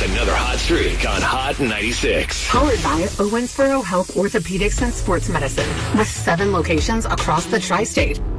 begins another hot streak on Hot 96. Powered by Owensboro Health Orthopedics and Sports Medicine, with 7 locations across the tri-state.